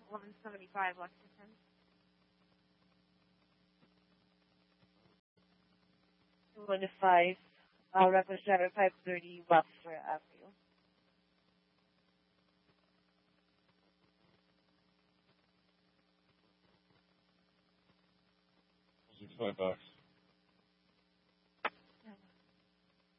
1175 Lexington. 215, reference driver 530 Webster Avenue. $5.